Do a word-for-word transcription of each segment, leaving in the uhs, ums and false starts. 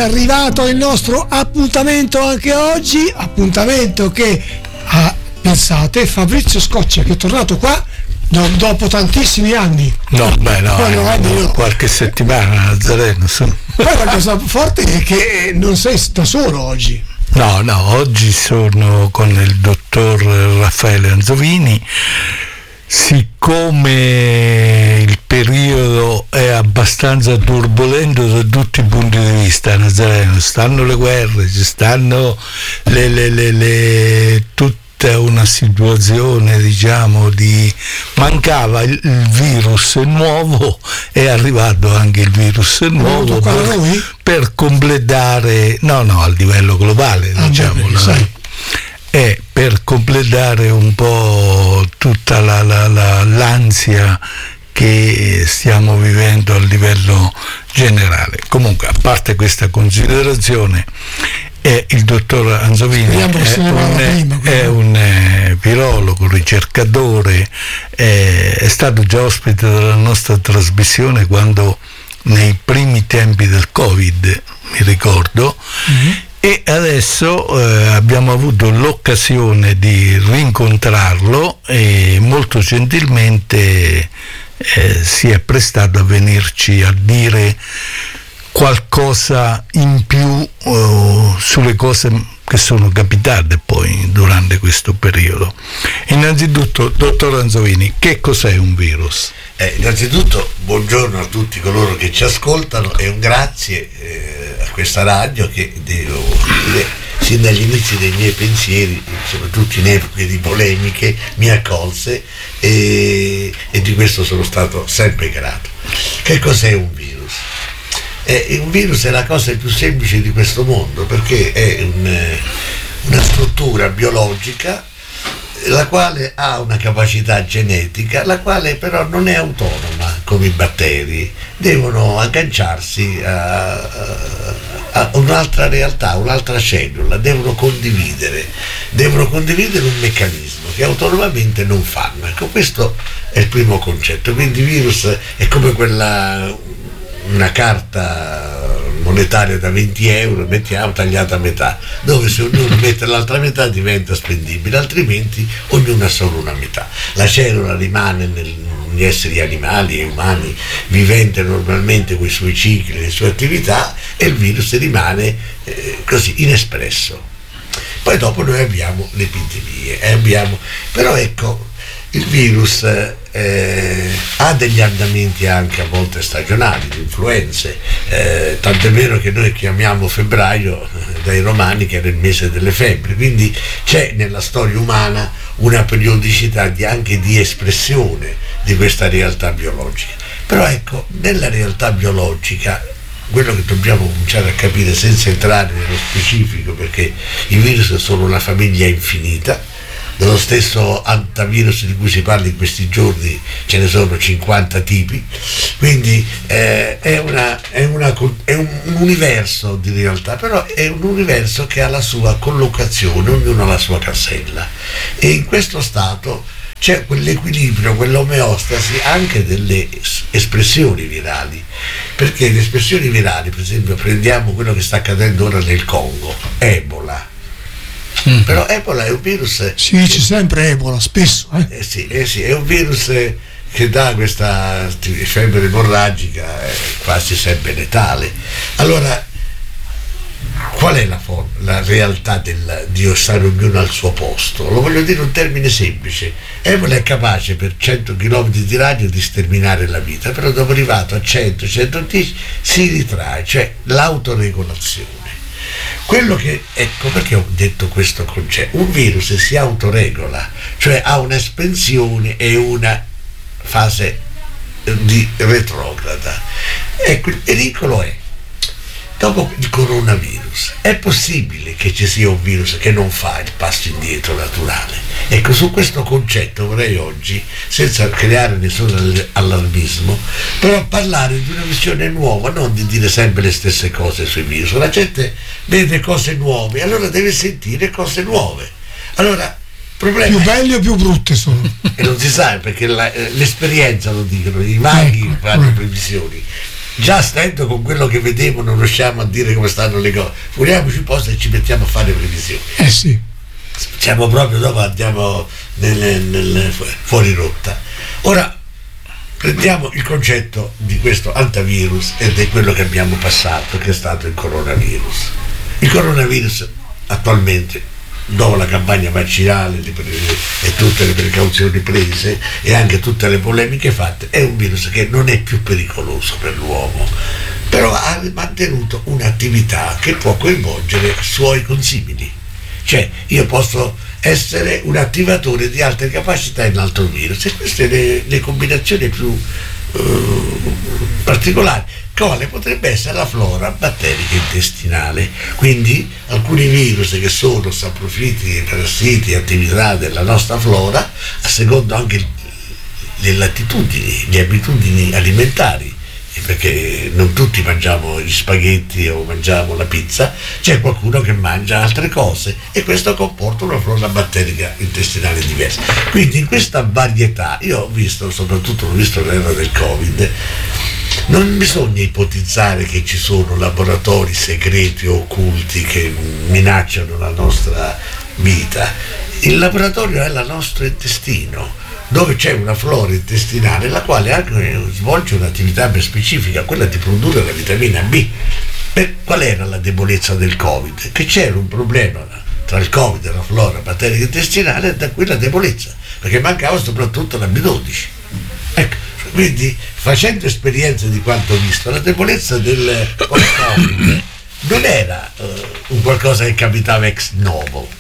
arrivato il nostro appuntamento anche oggi, appuntamento che ha, pensate, Fabrizio Scoccia, che è tornato qua do, dopo tantissimi anni. No, beh no, Poi, no, eh, no. qualche settimana a Nazareno. Poi la cosa forte è che non sei da solo oggi. No, no, oggi sono con il dottor Raffaele Anzovini. Siccome il periodo è abbastanza turbolento da tutti i punti di vista a Nazareno, stanno le guerre, ci stanno le, le, le, le tutta una situazione, diciamo, di mancava il, il virus nuovo, è arrivato anche il virus nuovo per, per completare, no no al livello globale, ah, diciamo, beh, e per completare un po' tutta la, la, la, l'ansia che stiamo vivendo a livello generale. Comunque, a parte questa considerazione, eh, il dottor Anzovini è un, prima, è un eh, virologo, ricercatore, eh, è stato già ospite della nostra trasmissione quando nei primi tempi del Covid, mi ricordo, mm-hmm. E adesso eh, abbiamo avuto l'occasione di rincontrarlo e molto gentilmente eh, si è prestato a venirci a dire qualcosa in più uh, sulle cose che sono capitate poi durante questo periodo. Innanzitutto, dottor Anzovini, che cos'è un virus? Eh, innanzitutto buongiorno a tutti coloro che ci ascoltano e un grazie eh, a questa radio che devo dire, sin dagli inizi dei miei pensieri, soprattutto in epoche di polemiche, mi accolse e, e di questo sono stato sempre grato. Che cos'è un virus? Eh, un virus è la cosa più semplice di questo mondo perché è un, una struttura biologica la quale ha una capacità genetica, la quale però non è autonoma come i batteri, devono agganciarsi a, a, a un'altra realtà, un'altra cellula, devono condividere, devono condividere un meccanismo che autonomamente non fanno. Ecco, questo è il primo concetto. Quindi il virus è come quella, una carta monetaria da venti euro, mettiamo tagliata a metà, dove se ognuno mette l'altra metà diventa spendibile, altrimenti ognuno ha solo una metà. La cellula rimane negli esseri animali e umani, vivente normalmente con i suoi cicli, le sue attività, e il virus rimane eh, così inespresso. Poi dopo noi abbiamo le epidemie, eh, abbiamo, però ecco, il virus eh, ha degli andamenti anche a volte stagionali, di influenze, eh, tant'è vero che noi chiamiamo febbraio eh, dai romani che era il mese delle febbri, quindi c'è nella storia umana una periodicità di, anche di espressione di questa realtà biologica. Però ecco, nella realtà biologica quello che dobbiamo cominciare a capire, senza entrare nello specifico, perché i virus sono una famiglia infinita, dello stesso antivirus di cui si parla in questi giorni ce ne sono cinquanta tipi, quindi eh, è, una, è, una, è un universo di realtà, però è un universo che ha la sua collocazione, ognuno ha la sua casella, e in questo stato c'è quell'equilibrio, quell'omeostasi anche delle espressioni virali, perché le espressioni virali, per esempio prendiamo quello che sta accadendo ora nel Congo, Ebola. Mm. Però Ebola è un virus. Si dice sempre Ebola, spesso. Eh? Eh sì, eh sì, è un virus che dà questa febbre emorragica eh, quasi sempre letale. Allora, qual è la, forma, la realtà del, di stare ognuno al suo posto? Lo voglio dire in un termine semplice. Ebola è capace per cento chilometri di raggio di sterminare la vita, però dopo arrivato a cento centodieci si ritrae, cioè l'autoregolazione. Quello che, ecco perché ho detto questo concetto, un virus si autoregola, cioè ha un'espansione e una fase di retrograda. Ecco, il pericolo è, dopo il coronavirus, è possibile che ci sia un virus che non fa il passo indietro naturale? Ecco, su questo concetto vorrei oggi, senza creare nessun allarmismo, però parlare di una visione nuova, non di dire sempre le stesse cose sui virus. La gente vede cose nuove, allora deve sentire cose nuove. Allora, problema più belle o più brutte sono? E non si sa, perché la, l'esperienza lo dicono, i maghi fanno previsioni. già stando con quello che vediamo non riusciamo a dire come stanno le cose, figuriamoci poi se ci mettiamo a fare previsioni. Eh sì. Siamo proprio dopo, andiamo nel, nel, fuori rotta. Ora prendiamo il concetto di questo antivirus ed è quello che abbiamo passato, che è stato il coronavirus. Il coronavirus attualmente, dopo la campagna vaccinale e tutte le precauzioni prese e anche tutte le polemiche fatte, è un virus che non è più pericoloso per l'uomo, però ha mantenuto un'attività che può coinvolgere suoi consimili. Cioè io posso essere un attivatore di altre capacità in altro virus, e queste le, le combinazioni più uh, particolari, quale potrebbe essere la flora batterica intestinale. Quindi alcuni virus che sono saprofiti, parassiti, attività della nostra flora, a secondo anche le latitudini, le abitudini alimentari, perché non tutti mangiamo gli spaghetti o mangiamo la pizza, c'è qualcuno che mangia altre cose e questo comporta una flora batterica intestinale diversa. Quindi in questa varietà, io ho visto, soprattutto ho visto l'era del Covid, non bisogna ipotizzare che ci sono laboratori segreti o occulti che minacciano la nostra vita. Il laboratorio è il nostro intestino, dove c'è una flora intestinale la quale anche svolge un'attività ben specifica, quella di produrre la vitamina B. Per qual era la debolezza del Covid? Che c'era un problema tra il Covid e la flora batterica intestinale, e da quella debolezza, perché mancava soprattutto la B dodici. Ecco, quindi facendo esperienza di quanto ho visto, la debolezza del Covid non era uh, un qualcosa che capitava ex novo.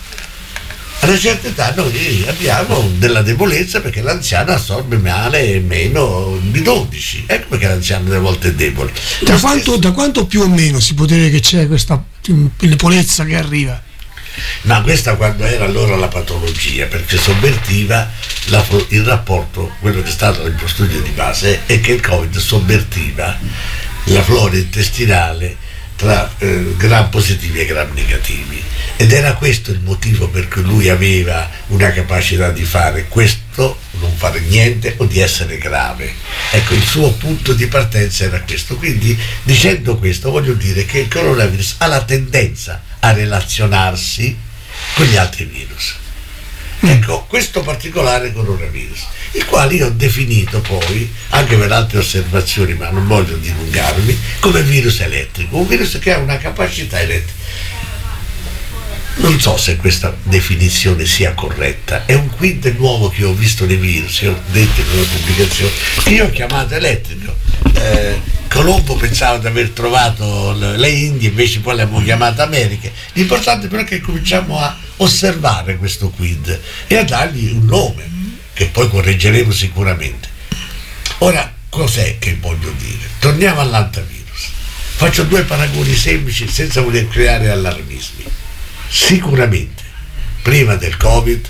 A una certa età noi abbiamo della debolezza perché l'anziano assorbe male e meno B dodici, ecco perché l'anziano delle volte è debole. Da quanto, da quanto più o meno si può dire che c'è questa debolezza che arriva? Ma questa quando era allora la patologia, perché sovvertiva la, il rapporto, quello che è stato il mio studio di base è che il Covid sovvertiva la flora intestinale tra eh, gram positivi e gram negativi, ed era questo il motivo per cui lui aveva una capacità di fare questo, non fare niente o di essere grave. Ecco, il suo punto di partenza era questo. Quindi dicendo questo voglio dire che il coronavirus ha la tendenza a relazionarsi con gli altri virus. Ecco, questo particolare coronavirus, il quale io ho definito poi, anche per altre osservazioni, ma non voglio dilungarmi, come virus elettrico, un virus che ha una capacità elettrica. Non so se questa definizione sia corretta, è un quid nuovo che ho visto nei virus, io ho detto in una pubblicazione, che io ho chiamato elettrico. Eh, Colombo pensava di aver trovato le Indie, invece poi le abbiamo chiamate Americhe. L'importante però è che cominciamo a osservare questo quid e a dargli un nome, che poi correggeremo sicuramente. Ora, cos'è che voglio dire? Torniamo all'antivirus. Faccio due paragoni semplici senza voler creare allarmismi. Sicuramente, prima del Covid,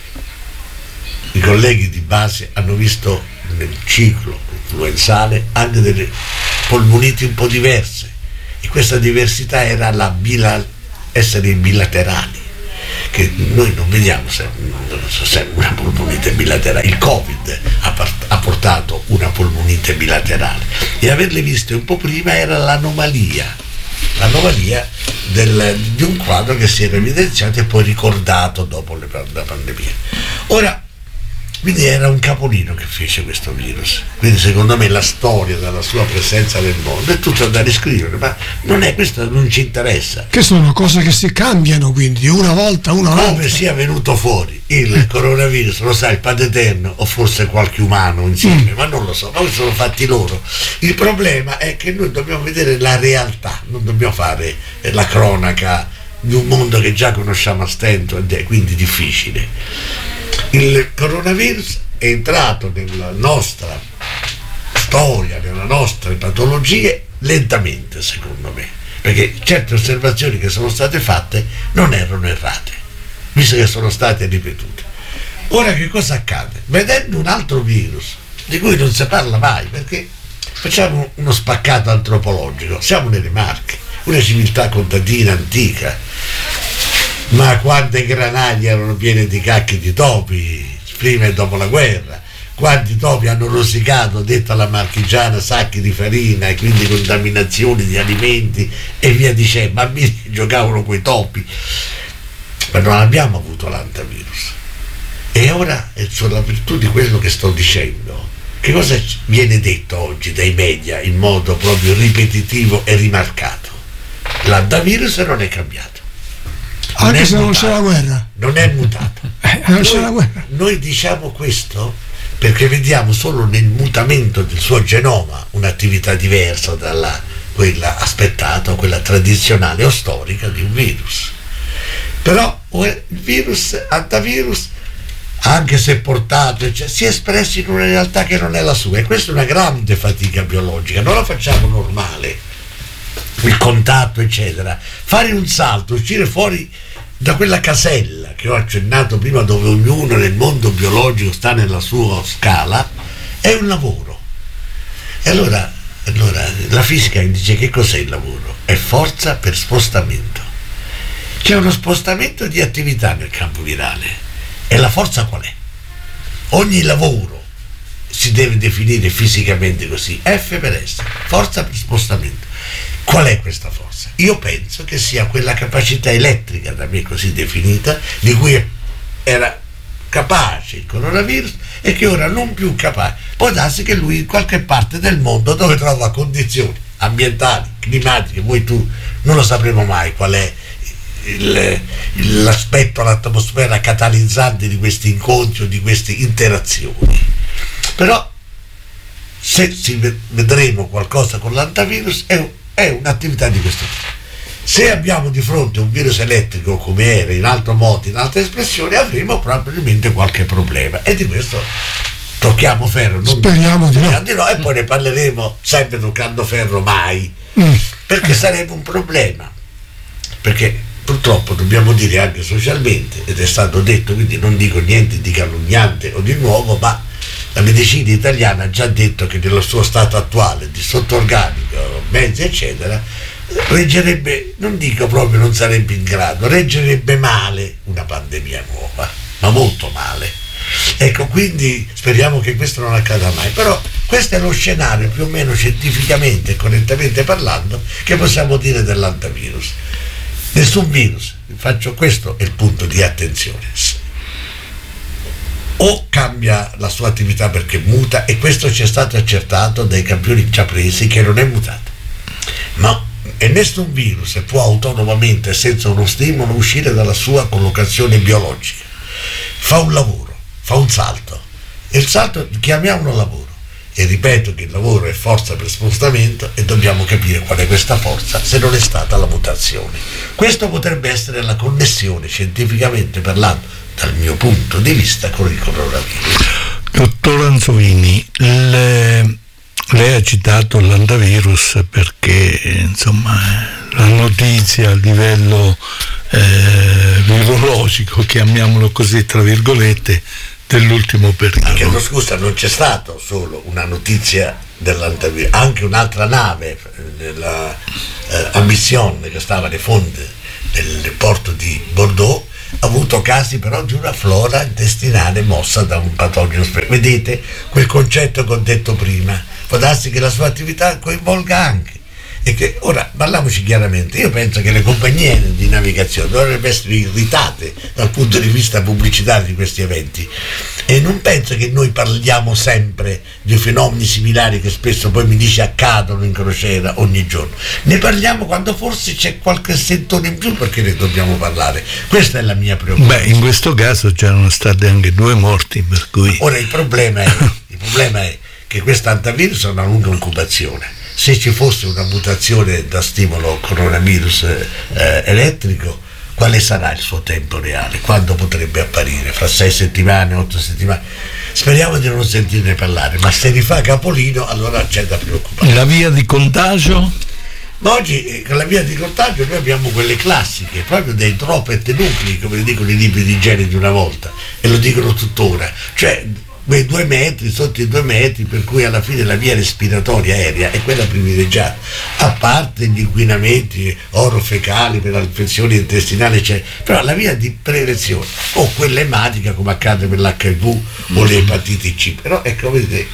i colleghi di base hanno visto nel ciclo influenzale anche delle polmoniti un po' diverse, e questa diversità era la bila, essere bilaterali, che noi non vediamo sempre, non so se una polmonite bilaterale. Il Covid ha, part- ha portato una polmonite bilaterale, e averle viste un po' prima era l'anomalia, l'anomalia del, di un quadro che si era evidenziato e poi ricordato dopo le, la pandemia. Ora, quindi era un capolino che fece questo virus, quindi secondo me la storia della sua presenza nel mondo è tutta da riscrivere, ma non è, questo non ci interessa. Che sono cose che si cambiano, quindi una volta una volta. Come sia venuto fuori il coronavirus, lo sa il Padre Eterno o forse qualche umano insieme, mm. ma non lo so, ma sono fatti loro. Il problema è che noi dobbiamo vedere la realtà, non dobbiamo fare la cronaca di un mondo che già conosciamo a stento ed è quindi difficile. Il coronavirus è entrato nella nostra storia, nelle nostre patologie lentamente, secondo me, perché certe osservazioni che sono state fatte non erano errate, visto che sono state ripetute. Ora che cosa accade? Vedendo un altro virus di cui non si parla mai, perché facciamo uno spaccato antropologico, siamo nelle Marche, una civiltà contadina antica, ma quante granaglie erano piene di cacchi di topi prima e dopo la guerra, quanti topi hanno rosicato, detto alla marchigiana, sacchi di farina e quindi contaminazioni di alimenti e via dicendo, bambini giocavano coi topi, ma non abbiamo avuto l'antivirus. E ora, sulla virtù di quello che sto dicendo, che cosa viene detto oggi dai media in modo proprio ripetitivo e rimarcato? L'antivirus non è cambiato. Non Anche è se non mutato. c'è la guerra. Non è mutato. Eh, non c'è Noi- la guerra. Noi diciamo questo perché vediamo solo nel mutamento del suo genoma un'attività diversa dalla quella aspettata o quella tradizionale o storica di un virus. Però il virus, antivirus, anche se portato, cioè, si è espresso in una realtà che non è la sua, e questa è una grande fatica biologica, non la facciamo normale, il contatto eccetera, fare un salto, uscire fuori da quella casella che ho accennato prima, dove ognuno nel mondo biologico sta nella sua scala, è un lavoro. E allora, allora la fisica dice che cos'è il lavoro? È forza per spostamento. C'è uno spostamento di attività nel campo virale. E la forza qual è? Ogni lavoro si deve definire fisicamente così, F per S, forza per spostamento. Qual è questa forza? Io penso che sia quella capacità elettrica, da me così definita, di cui era capace il coronavirus e che ora non più capace. Può darsi che lui in qualche parte del mondo dove trova condizioni ambientali, climatiche, voi tu non lo sapremo mai qual è il, l'aspetto, l'atmosfera catalizzante di questi incontri o di queste interazioni. Però se si vedremo qualcosa con l'antivirus è, è un'attività di questo tipo. Se abbiamo di fronte un virus elettrico come era, in altro modo, in altre espressioni, avremo probabilmente qualche problema, e di questo tocchiamo ferro. Non Speriamo di no. di no. E poi ne parleremo sempre toccando ferro mai, Mm. perché sarebbe un problema, perché purtroppo dobbiamo dire anche socialmente, ed è stato detto, quindi non dico niente di calunniante o di nuovo, ma la medicina italiana ha già detto che nello suo stato attuale di sottorganico, mezzi eccetera, reggerebbe, non dico proprio non sarebbe in grado, reggerebbe male una pandemia nuova, ma molto male. Ecco, quindi speriamo che questo non accada mai, però questo è lo scenario più o meno scientificamente e correttamente parlando che possiamo dire dell'antivirus. Nessun virus, faccio questo è il punto di attenzione, o cambia la sua attività perché muta, e questo ci è stato accertato dai campioni già presi che non è mutato, ma e nessun virus può autonomamente, senza uno stimolo, uscire dalla sua collocazione biologica. Fa un lavoro, fa un salto, e il salto chiamiamolo lavoro, e ripeto che il lavoro è forza per spostamento, e dobbiamo capire qual è questa forza se non è stata la mutazione. Questo potrebbe essere la connessione, scientificamente parlando, dal mio punto di vista, con il coronavirus. Dottor Anzovini, le... lei ha citato l'antivirus perché insomma la notizia a livello eh, virologico, chiamiamolo così tra virgolette, dell'ultimo periodo. Anche no, scusa, non c'è stato solo una notizia dell'antivirus, anche un'altra nave, la eh, Ambition, che stava alle fonde del porto di Bordeaux, ha avuto casi però di una flora intestinale mossa da un patogeno. Vedete quel concetto che ho detto prima, può darsi che la sua attività coinvolga anche, e che ora parliamoci chiaramente, io penso che le compagnie di navigazione dovrebbero essere irritate dal punto di vista pubblicitario di questi eventi, e non penso che noi parliamo sempre di fenomeni similari che spesso poi mi dice accadono in crociera ogni giorno. Ne parliamo quando forse c'è qualche sentone in più, perché ne dobbiamo parlare. Questa è la mia preoccupazione. Beh, in questo caso c'erano stati anche due morti, per cui ora il problema è, il problema è che questo antivirus ha una lunga incubazione. Se ci fosse una mutazione da stimolo coronavirus eh, elettrico, quale sarà il suo tempo reale? Quando potrebbe apparire? Fra sei settimane, otto settimane? Speriamo di non sentirne parlare, ma se rifà capolino allora c'è da preoccuparsi. la via di contagio? Ma oggi eh, con la via di contagio noi abbiamo quelle classiche, proprio dei troppi nuclei, come dicono i libri di igiene di una volta, e lo dicono tuttora, cioè quei due metri, sotto i due metri, per cui alla fine la via respiratoria aerea è quella privilegiata, a parte gli inquinamenti orofecali per le infezioni intestinali, eccetera, però la via di prevenzione, o quella ematica come accade per l'H I V o le epatiti C, però ecco, vedete,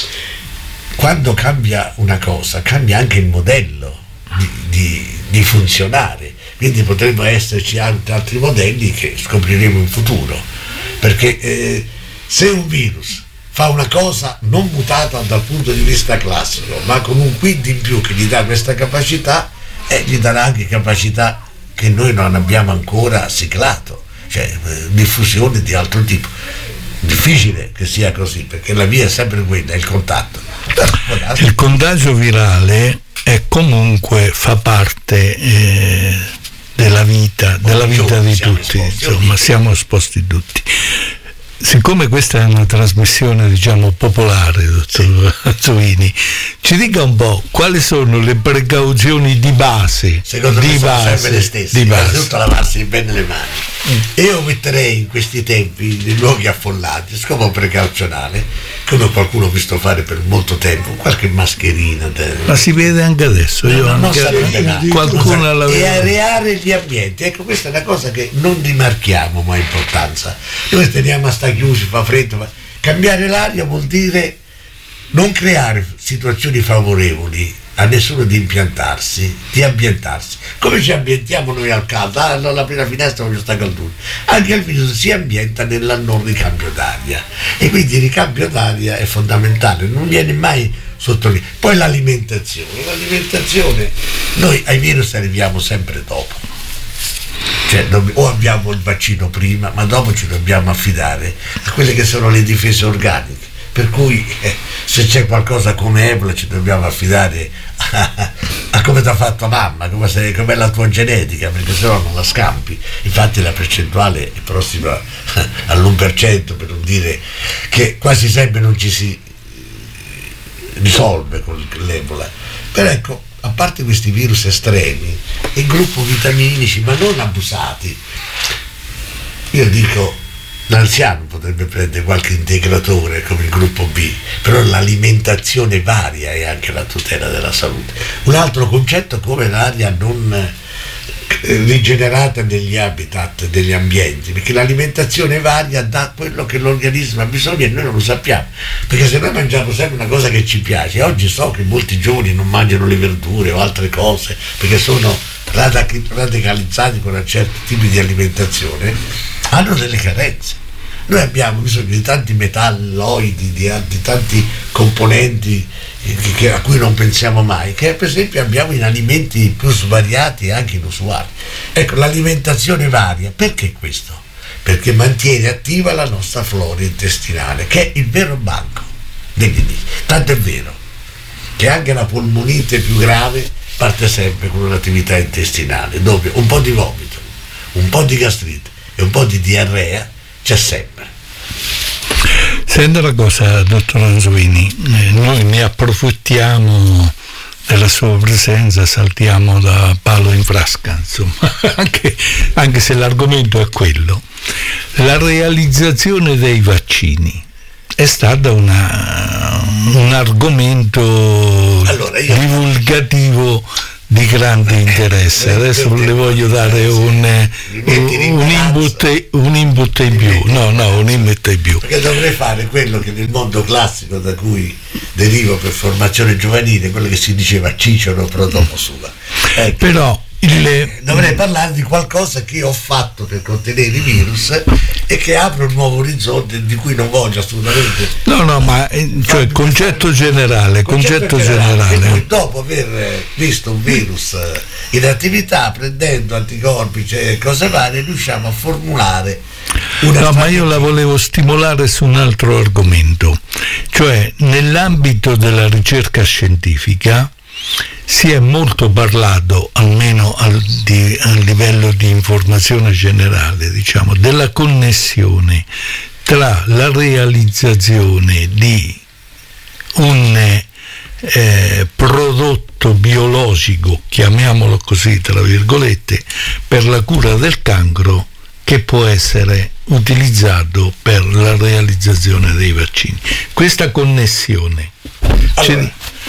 quando cambia una cosa cambia anche il modello di, di, di funzionare, quindi potrebbero esserci altri, altri modelli che scopriremo in futuro, perché eh, se un virus fa una cosa non mutata dal punto di vista classico, ma con un quid in più che gli dà questa capacità, eh, gli darà anche capacità che noi non abbiamo ancora siglato, cioè eh, diffusione di altro tipo. Difficile che sia così, perché la via è sempre quella, il contatto. Il contagio virale è comunque, fa parte eh, della vita, della vita di tutti, insomma, siamo esposti tutti. Siccome questa è una trasmissione, diciamo, popolare, dottor Azzolini, ci dica un po' quali sono le precauzioni di base. Secondo di me sono base, sempre le stesse, innanzitutto lavarsi bene le mani. Mm. Io metterei in questi tempi, nei luoghi affollati, scopo precauzionale, come qualcuno ho visto fare per molto tempo, qualche mascherina. Del... Ma si vede anche adesso, no, io no, anche non qualcuno la e areare gli ambienti, ecco, questa è una cosa che non rimarchiamo mai importanza. Noi teniamo a sta chiusi, fa freddo, ma cambiare l'aria vuol dire non creare situazioni favorevoli a nessuno di impiantarsi, di ambientarsi. Come ci ambientiamo noi al caldo? Ah, no, la prima finestra voglio sta caldura. Anche il virus si ambienta nel non ricambio d'aria, e quindi il ricambio d'aria è fondamentale, non viene mai sottolineato. Poi l'alimentazione, l'alimentazione, noi ai virus arriviamo sempre dopo. Cioè, o abbiamo il vaccino prima, ma dopo ci dobbiamo affidare a quelle che sono le difese organiche, per cui eh, se c'è qualcosa come Ebola ci dobbiamo affidare a, a, a come ti ha fatto mamma, come sei, com'è la tua genetica, perché se no non la scampi. Infatti la percentuale è prossima all'uno per cento, per non dire che quasi sempre non ci si risolve con l'Ebola. Però ecco, a parte questi virus estremi, il gruppo vitaminici, ma non abusati, io dico, l'anziano potrebbe prendere qualche integratore come il gruppo B, però l'alimentazione varia è anche la tutela della salute. Un altro concetto come l'aria non rigenerata negli habitat, degli ambienti, perché l'alimentazione varia dà quello che l'organismo ha bisogno e noi non lo sappiamo, perché se noi mangiamo sempre una cosa che ci piace, oggi so che molti giovani non mangiano le verdure o altre cose perché sono radicalizzati con certi tipi di alimentazione, hanno delle carenze. Noi abbiamo bisogno di tanti metalloidi, di, di tanti componenti che, che, a cui non pensiamo mai, che per esempio abbiamo in alimenti più svariati e anche inusuali. Ecco, l'alimentazione varia, perché questo? Perché mantiene attiva la nostra flora intestinale, che è il vero banco degli indizi. Tanto è vero che anche la polmonite più grave parte sempre con un'attività intestinale, dove un po' di vomito, un po' di gastrite e un po' di diarrea c'è sempre. Senta una cosa, dottor Azzolini, eh, noi ne approfittiamo della sua presenza, saltiamo da palo in frasca, insomma, anche, anche se l'argomento è quello. La realizzazione dei vaccini è stata una, un argomento allora, io... divulgativo di grande interesse. Adesso le voglio dare un, un, input, un input in più, no, no, un input in più. Perché dovrei fare quello che nel mondo classico da cui derivo per formazione giovanile, quello che si diceva Cicero pro domo sua. Ecco. Però il... dovrei parlare di qualcosa che ho fatto per contenere i virus e che apre un nuovo orizzonte di cui non voglio assolutamente. No, no, ma cioè concetto generale, concetto, concetto generale. generale. E dopo aver visto un virus in attività, prendendo anticorpi, cioè cose varie, riusciamo a formulare una. No, ma io la volevo stimolare su un altro argomento, cioè nell'ambito della ricerca scientifica si è molto parlato, almeno al, di, a livello di informazione generale, diciamo, della connessione tra la realizzazione di un eh, prodotto biologico, chiamiamolo così tra virgolette, per la cura del cancro, che che può essere utilizzato per la realizzazione dei vaccini. Questa connessione. Allora,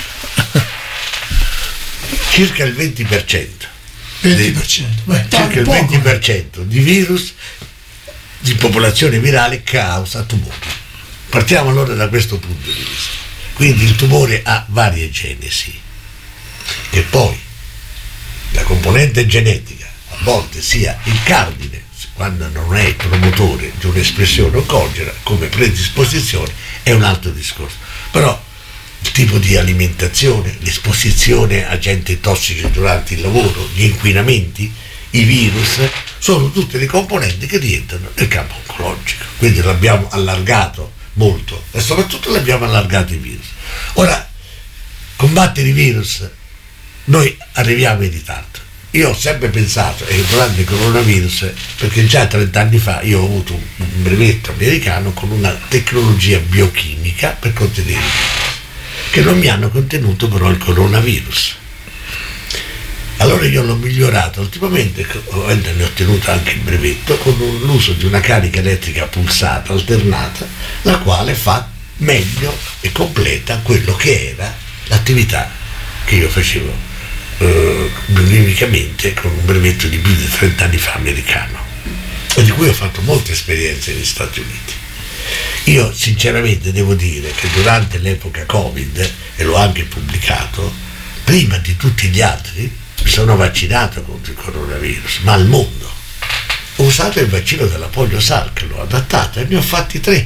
circa il venti per cento venti per cento. Beh, circa il venti per cento di virus di popolazione virale causa tumori. Partiamo allora da questo punto di vista. Quindi il tumore ha varie genesi, che poi la componente genetica a volte sia il cardine, quando non è il promotore di un'espressione oncogena, come predisposizione, è un altro discorso. Però il tipo di alimentazione, l'esposizione a agenti tossici durante il lavoro, gli inquinamenti, i virus, sono tutte le componenti che rientrano nel campo oncologico. Quindi l'abbiamo allargato molto e soprattutto l'abbiamo allargato i virus. Ora, combattere i virus, noi arriviamo in ritardo. Io ho sempre pensato, e durante il coronavirus, perché già trent'anni fa io ho avuto un brevetto americano con una tecnologia biochimica per contenere i virus, che non mi hanno contenuto però il coronavirus. Allora io l'ho migliorato ultimamente, ne ho ottenuto anche il brevetto, con l'uso di una carica elettrica pulsata alternata, la quale fa meglio e completa quello che era l'attività che io facevo eh, biomedicamente con un brevetto di più di trenta anni fa americano, e di cui ho fatto molte esperienze negli Stati Uniti. Io sinceramente devo dire che durante l'epoca Covid, e l'ho anche pubblicato, prima di tutti gli altri mi sono vaccinato contro il coronavirus, ma al mondo ho usato il vaccino della polio Salk, l'ho adattato e ne ho fatti tre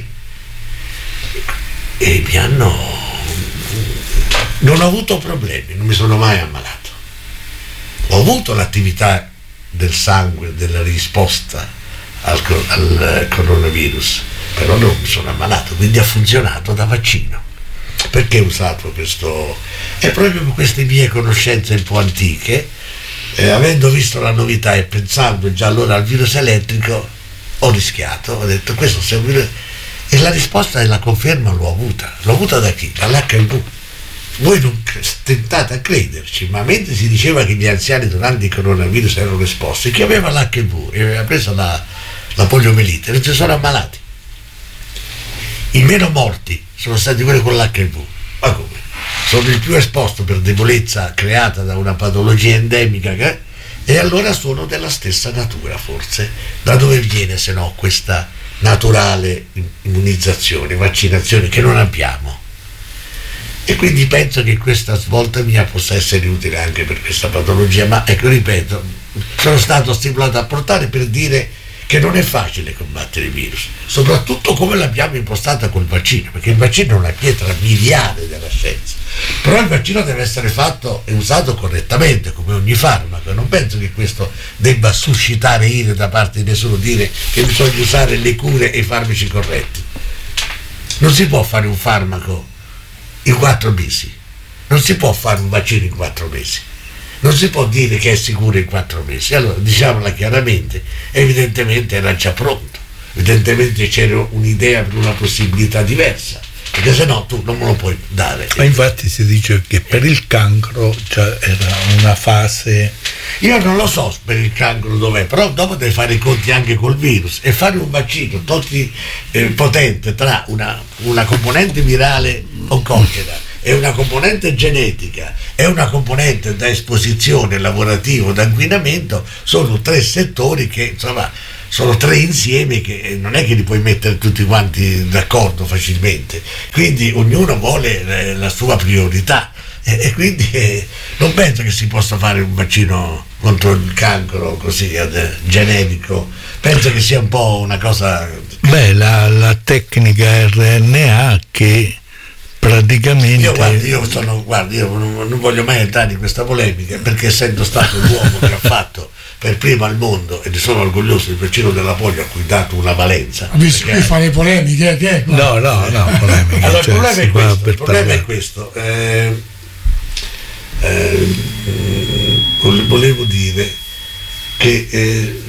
e mi hanno non ho avuto problemi, non mi sono mai ammalato. Ho avuto l'attività del sangue, della risposta al, al coronavirus, però non mi sono ammalato, quindi ha funzionato da vaccino. Perché ho usato questo? È proprio per queste mie conoscenze un po' antiche, eh, avendo visto la novità e pensando già allora al virus elettrico, ho rischiato, ho detto questo se un virus... e la risposta e la conferma l'ho avuta. L'ho avuta da chi? Dall'H I V. Voi non tentate a crederci, ma mentre si diceva che gli anziani durante il coronavirus erano esposti, chi aveva l'H I V e aveva preso la, la poliomelite non si sono ammalati. I meno morti sono stati quelli con l'H I V. Ma come? Sono il più esposto per debolezza creata da una patologia endemica che, e allora sono della stessa natura forse. Da dove viene se no questa naturale immunizzazione, vaccinazione che non abbiamo? E quindi penso che questa svolta mia possa essere utile anche per questa patologia, ma ecco, ripeto, sono stato stimolato a portare per dire che non è facile combattere i virus, soprattutto come l'abbiamo impostata col vaccino, perché il vaccino è una pietra miliare della scienza, però il vaccino deve essere fatto e usato correttamente come ogni farmaco. Non penso che questo debba suscitare ire da parte di nessuno, dire che bisogna usare le cure e i farmaci corretti. Non si può fare un farmaco in quattro mesi, non si può fare un vaccino in quattro mesi, non si può dire che è sicuro in quattro mesi. Allora diciamola chiaramente, evidentemente era già pronto, evidentemente c'era un'idea per una possibilità diversa, perché se no tu non me lo puoi dare. Ma infatti si dice che per il cancro già era una fase. Io non lo so per il cancro dov'è, però dopo devi fare i conti anche col virus e fare un vaccino tolti, eh, potente tra una, una componente virale oncogena e una componente genetica e una componente da esposizione lavorativa, da inquinamento, sono tre settori che insomma sono tre insiemi che non è che li puoi mettere tutti quanti d'accordo facilmente, quindi ognuno vuole la sua priorità e, e quindi eh, non penso che si possa fare un vaccino contro il cancro così eh, generico. Penso che sia un po' una cosa. Beh, la, la tecnica R N A che praticamente io guarda, io sono guarda, io non, non voglio mai entrare in questa polemica, perché essendo stato l'uomo che ha fatto per primo al mondo, e ne sono orgoglioso, il vaccino della polio a cui ho dato una valenza. Visto che fare polemiche, che è? No, no, no, polemiche. Allora, cioè, il problema è questo, il problema parlare. è questo. Eh, eh, volevo dire che eh,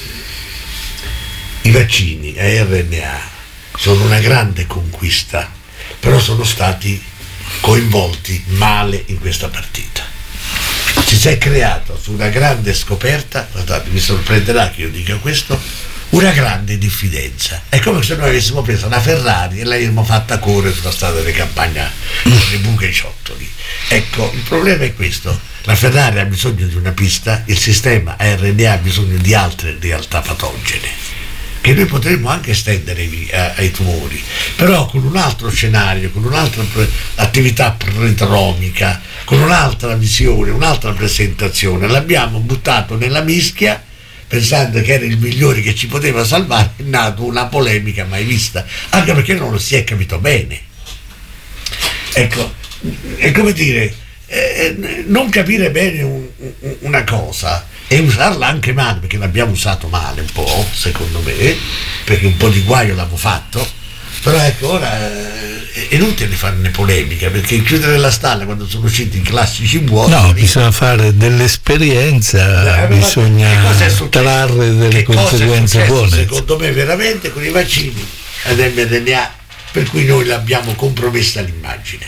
i vaccini a R N A sono una grande conquista, però sono stati coinvolti male in questa partita. Ci si è creato su una grande scoperta, guardate, mi sorprenderà che io dica questo, una grande diffidenza. È come se noi avessimo preso una Ferrari e l'avessimo fatta correre sulla strada delle campagne con le buche e i ciottoli. Ecco, il problema è questo: la Ferrari ha bisogno di una pista, il sistema A R N A ha bisogno di altre realtà patogene che noi potremmo anche estendere ai tumori, però con un altro scenario, con un'altra pre- attività prodromica, con un'altra visione, un'altra presentazione. L'abbiamo buttato nella mischia pensando che era il migliore che ci poteva salvare. È nata una polemica mai vista, anche perché non lo si è capito bene. Ecco, è come dire, eh, non capire bene un, un, una cosa e usarla anche male, perché l'abbiamo usato male un po', secondo me, perché un po' di guaio l'abbiamo fatto. Però ecco, ora eh, è inutile farne polemica, perché chiudere la stalla quando sono usciti i classici vuoti. No, bisogna fare dell'esperienza, eh, bisogna trarre delle che conseguenze buone. Secondo me veramente con i vaccini ad mRNA, per cui noi l'abbiamo compromessa l'immagine.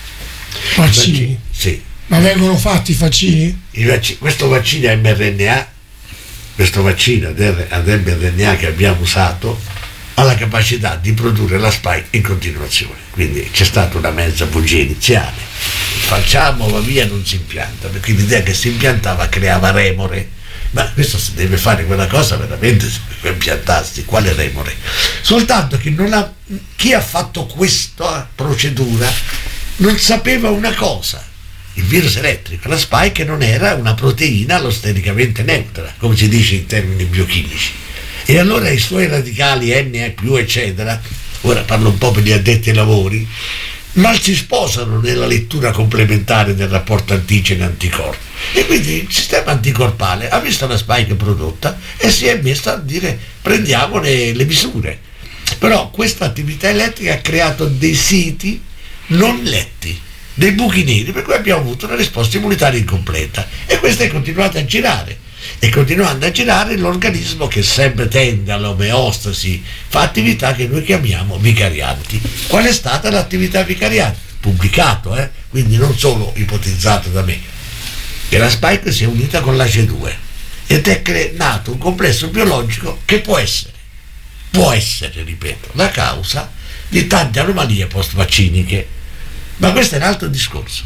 Vaccini? vaccini sì. Ma vengono fatti i vaccini? I vaccini, questo vaccino a mRNA, questo vaccino ad mRNA che abbiamo usato, ha la capacità di produrre la spike in continuazione. Quindi c'è stata una mezza bugia iniziale. Facciamo, va via, non si impianta, perché l'idea che si impiantava creava remore. Ma questo si deve fare quella cosa veramente per impiantarsi, quale remore? Soltanto che non ha, chi ha fatto questa procedura non sapeva una cosa: il virus elettrico, la spike non era una proteina allostericamente neutra, come si dice in termini biochimici, e allora i suoi radicali N più eccetera, ora parlo un po' per gli addetti ai lavori, mal si sposano nella lettura complementare del rapporto antigene-anticorpo, e quindi il sistema anticorpale ha visto la spike prodotta e si è messo a dire prendiamo le, le misure. Però questa attività elettrica ha creato dei siti non letti, dei buchi neri, per cui abbiamo avuto una risposta immunitaria incompleta, e questa è continuata a girare, e continuando a girare l'organismo, che sempre tende all'omeostasi, fa attività che noi chiamiamo vicarianti. Qual è stata l'attività vicariante? Pubblicato, eh? Quindi non solo ipotizzato da me, che la spike si è unita con l'A C E due ed è cre- nato un complesso biologico che può essere, può essere, ripeto, la causa di tante anomalie post-vacciniche. Ma questo è un altro discorso.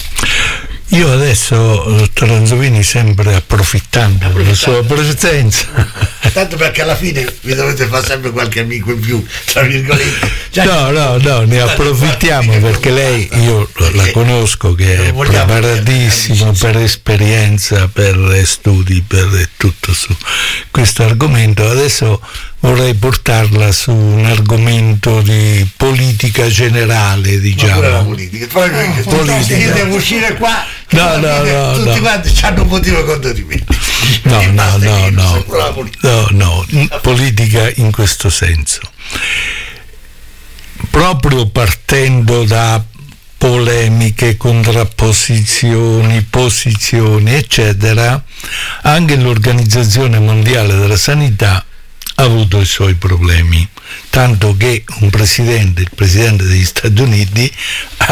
Io adesso, Tranzovini, sempre approfittando della sua presenza, tanto perché alla fine vi dovete fare sempre qualche amico in più, tra virgolette. Cioè, no no no ne approfittiamo, perché lei, io la conosco, che è preparatissima per esperienza, per studi, per tutto su questo argomento. Adesso vorrei portarla su un argomento di politica generale, diciamo. Ma la politica, poi ah, politica. Io devo uscire qua, no, no, no, tutti no. quanti hanno un motivo contro di me. No, E no, basta no, che no, politica. no, no, politica in questo senso. Proprio partendo da polemiche, contrapposizioni, posizioni, eccetera, anche l'Organizzazione Mondiale della Sanità ha avuto i suoi problemi, tanto che un presidente, il presidente degli Stati Uniti, ha